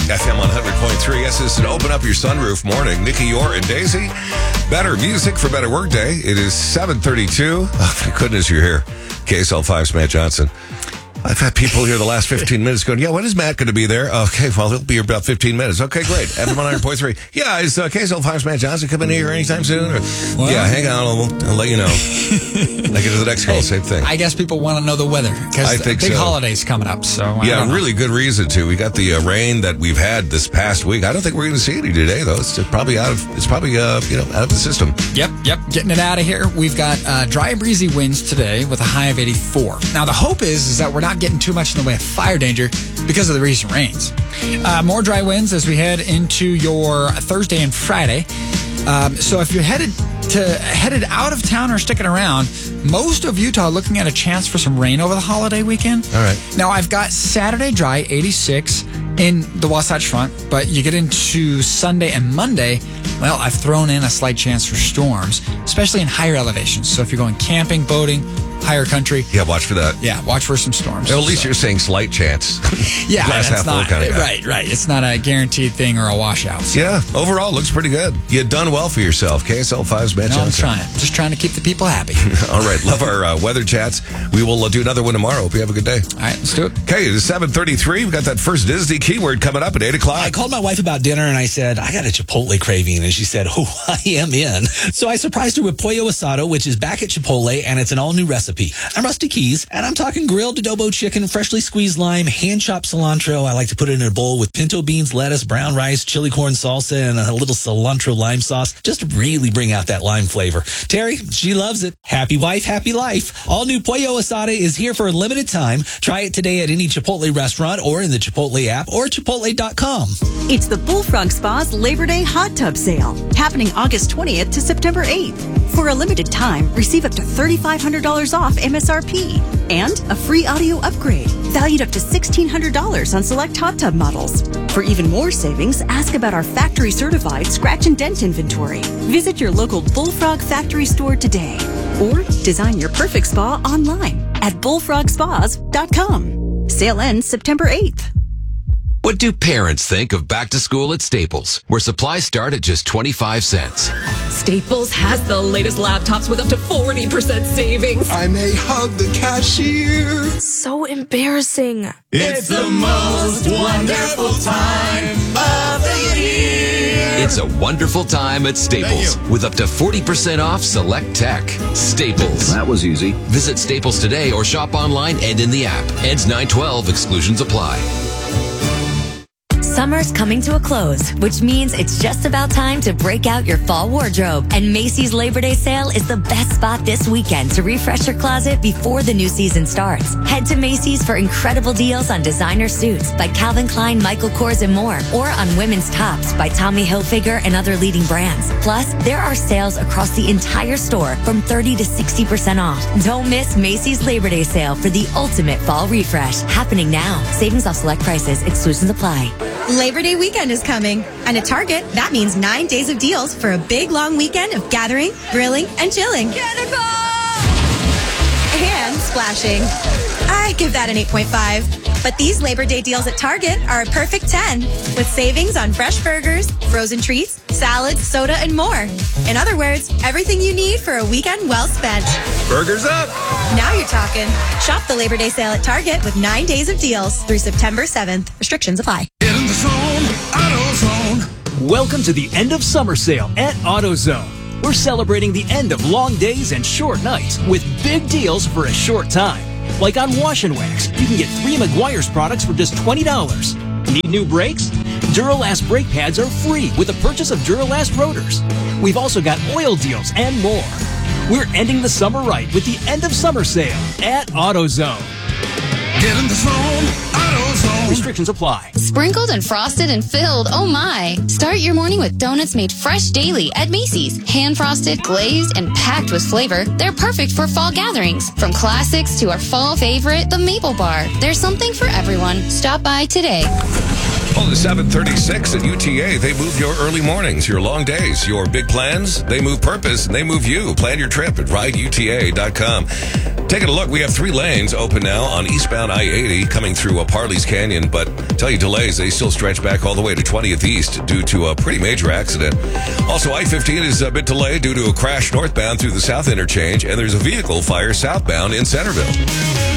FM 100.3. Yes, it's an open up your sunroof morning. Nikki Orr and Daisy. Better music for better workday. It is 7:32. Oh, thank goodness you're here. KSL 5's Matt Johnson. I've had people here the last 15 minutes going, yeah, when is Matt going to be there? Okay, well, he'll be here about 15 minutes. Okay, great. FM 100.3. Yeah, is KSL 5's Matt Johnson coming here anytime soon? Or, yeah, hang on. I'll let you know. I get to the next call, same thing. I guess people want to know the weather because the big holiday's coming up. So yeah, really good reason to. We got the rain that we've had this past week. I don't think we're going to see any today, though. It's probably out of the system. Yep. Getting it out of here. We've got dry, breezy winds today with a high of 84. Now, the hope is that we're not getting too much in the way of fire danger because of the recent rains. More dry winds as we head into your Thursday and Friday. So if you're headed out of town or sticking around, most of Utah are looking at a chance for some rain over the holiday weekend. All right. Now, I've got Saturday dry, 86 in the Wasatch Front, but you get into Sunday and Monday, well, I've thrown in a slight chance for storms, especially in higher elevations. So if you're going camping, boating, higher country. Yeah, watch for that. Yeah, watch for some storms. Well, at least you're saying slight chance. Yeah, Glass half full kind of guy. Right. It's not a guaranteed thing or a washout. So. Yeah, overall, looks pretty good. You've done well for yourself. KSL 5's Matt Johnson. I'm trying. Just trying to keep the people happy. All right, love our weather chats. We will do another one tomorrow. Hope you have a good day. All right, let's do it. Okay, it is 7:33. We've got that first Disney keyword coming up at 8 o'clock. I called my wife about dinner and I said, I got a Chipotle craving. And she said, oh, I am in. So I surprised her with Pollo Asado, which is back at Chipotle, and it's an all-new recipe. I'm Rusty Keys, and I'm talking grilled adobo chicken, freshly squeezed lime, hand-chopped cilantro. I like to put it in a bowl with pinto beans, lettuce, brown rice, chili corn salsa, and a little cilantro lime sauce. Just to really bring out that lime flavor. Terry, she loves it. Happy wife, happy life. All new Pollo Asada is here for a limited time. Try it today at any Chipotle restaurant or in the Chipotle app or Chipotle.com. It's the Bullfrog Spa's Labor Day Hot Tub Sale, happening August 20th to September 8th. For a limited time, receive up to $3,500 off MSRP and a free audio upgrade valued up to $1,600 on select hot tub models. For even more savings, ask about our factory-certified scratch and dent inventory. Visit your local Bullfrog factory store today or design your perfect spa online at bullfrogspas.com. Sale ends September 8th. What do parents think of back to school at Staples, where supplies start at just 25 cents? Staples has the latest laptops with up to 40% savings. I may hug the cashier. So embarrassing. It's the most wonderful time of the year. It's a wonderful time at Staples with up to 40% off select tech. Staples. That was easy. Visit Staples today or shop online and in the app. Ends 9/12. Exclusions apply. Summer's coming to a close, which means it's just about time to break out your fall wardrobe. And Macy's Labor Day sale is the best spot this weekend to refresh your closet before the new season starts. Head to Macy's for incredible deals on designer suits by Calvin Klein, Michael Kors, and more, or on women's tops by Tommy Hilfiger and other leading brands. Plus, there are sales across the entire store from 30 to 60% off. Don't miss Macy's Labor Day sale for the ultimate fall refresh. Happening now. Savings off select prices. Exclusions apply. Labor Day weekend is coming, and at Target, that means 9 days of deals for a big, long weekend of gathering, grilling, and chilling. And splashing. I give that an 8.5. But these Labor Day deals at Target are a perfect 10, with savings on fresh burgers, frozen treats, salads, soda, and more. In other words, everything you need for a weekend well spent. Burgers up! Now you're talking. Shop the Labor Day sale at Target with 9 days of deals through September 7th. Restrictions apply. Get in the zone, AutoZone. Welcome to the end of summer sale at AutoZone. We're celebrating the end of long days and short nights with big deals for a short time. Like on wash and wax, you can get 3 Meguiar's products for just $20. Need new brakes? Duralast brake pads are free with the purchase of Duralast rotors. We've also got oil deals and more. We're ending the summer right with the end of summer sale at AutoZone. Get in the zone, AutoZone. Restrictions apply. Sprinkled and frosted and filled, oh my. Start your morning with donuts made fresh daily at Macy's. Hand-frosted, glazed, and packed with flavor. They're perfect for fall gatherings. From classics to our fall favorite, the Maple Bar. There's something for everyone. Stop by today. Well, it's 7:36 at UTA. They move your early mornings, your long days, your big plans. They move purpose, and they move you. Plan your trip at rideuta.com. Taking a look, we have 3 lanes open now on eastbound I-80 coming through Parley's Canyon, but tell you delays, they still stretch back all the way to 20th East due to a pretty major accident. Also, I-15 is a bit delayed due to a crash northbound through the South Interchange, and there's a vehicle fire southbound in Centerville.